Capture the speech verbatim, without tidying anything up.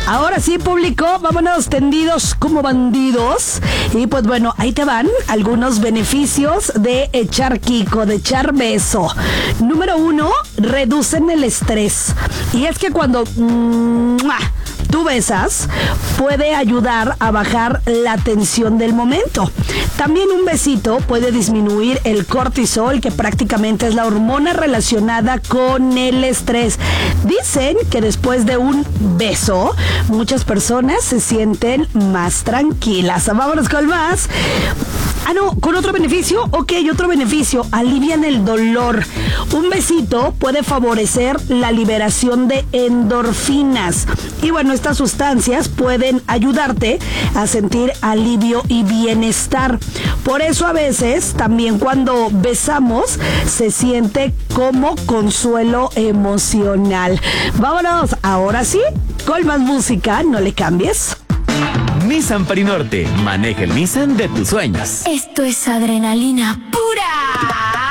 Ahora sí, público, vámonos tendidos como bandidos. Y pues bueno, ahí te van algunos beneficios de echar Kiko, de echar beso. Número uno, reducen el estrés. Y es que cuando ¡mua! Tú besas, puede ayudar a bajar la tensión del momento. También un besito puede disminuir el cortisol, que prácticamente es la hormona relacionada con el estrés. Dicen que después de un beso, muchas personas se sienten más tranquilas. Vámonos con más. Ah, no, con otro beneficio. Ok, otro beneficio. Alivian el dolor. Un besito puede favorecer la liberación de endorfinas. Y bueno, estas sustancias pueden ayudarte a sentir alivio y bienestar. Por eso a veces también cuando besamos se siente como consuelo emocional. Vámonos, ahora sí, con más música, no le cambies. Nissan Parinorte, maneja el Nissan de tus sueños. Esto es adrenalina pura.